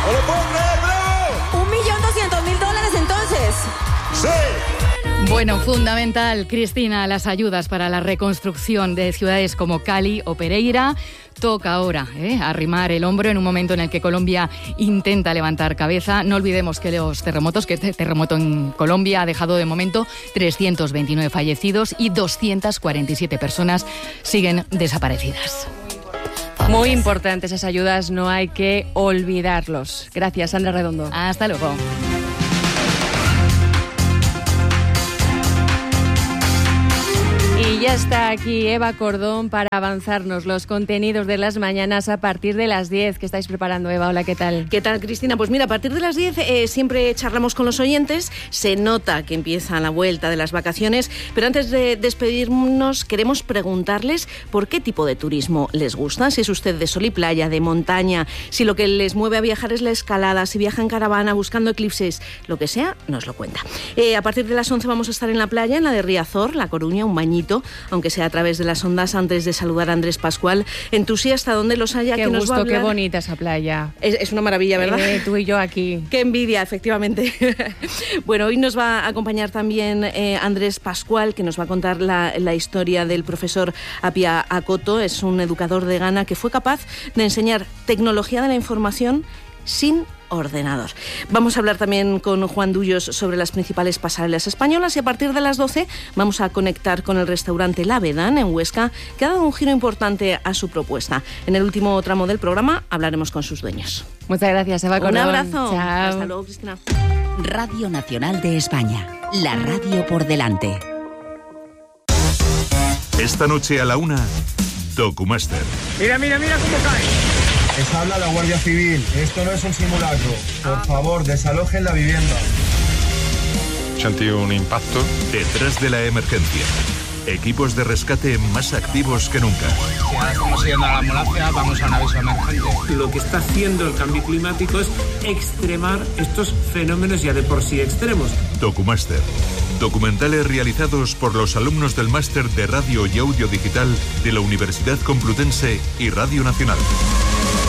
¡No lo puedo creer, bravo! $1.200.000 entonces. ¡Sí! Bueno, fundamental, Cristina, las ayudas para la reconstrucción de ciudades como Cali o Pereira. Toca ahora arrimar el hombro en un momento en el que Colombia intenta levantar cabeza. No olvidemos que este terremoto en Colombia ha dejado de momento 329 fallecidos y 247 personas siguen desaparecidas. Muy importantes esas ayudas, no hay que olvidarlos. Gracias, Sandra Redondo. Hasta luego. Y ya está aquí Eva Cordón para avanzarnos los contenidos de las mañanas a partir de las 10. ¿Qué estáis preparando, Eva? Hola, ¿qué tal? ¿Qué tal, Cristina? Pues mira, a partir de las 10 siempre charlamos con los oyentes. Se nota que empieza la vuelta de las vacaciones, pero antes de despedirnos queremos preguntarles por qué tipo de turismo les gusta. Si es usted de sol y playa, de montaña, si lo que les mueve a viajar es la escalada, si viaja en caravana buscando eclipses, lo que sea, nos lo cuenta. A partir de las 11 vamos a estar en la playa, en la de Riazor, La Coruña, un bañito, aunque sea a través de las ondas, antes de saludar a Andrés Pascual, entusiasta donde los haya, qué que nos gusto, va a hablar. Qué bonita esa playa. Es una maravilla, ¿verdad? Tú y yo aquí. Qué envidia, efectivamente. Bueno, hoy nos va a acompañar también Andrés Pascual, que nos va a contar la historia del profesor Apia Akoto. Es un educador de Ghana que fue capaz de enseñar tecnología de la información sin ordenador. Vamos a hablar también con Juan Dullos sobre las principales pasarelas españolas y a partir de las 12 vamos a conectar con el restaurante La Vedán en Huesca, que ha dado un giro importante a su propuesta. En el último tramo del programa hablaremos con sus dueños. Muchas gracias, Eva Cordón. Un abrazo. Chao. Hasta luego, Cristina. Radio Nacional de España. La radio por delante. Esta noche a la 1, Documaster. Mira cómo cae. Les habla la Guardia Civil. Esto no es un simulacro. Por favor, desalojen la vivienda. Sentí un impacto. Detrás de la emergencia. Equipos de rescate más activos que nunca. Si ahora estamos siguiendo a la ambulancia, vamos a un aviso emergente. Lo que está haciendo el cambio climático es extremar estos fenómenos ya de por sí extremos. Documaster. Documentales realizados por los alumnos del Máster de Radio y Audio Digital de la Universidad Complutense y Radio Nacional.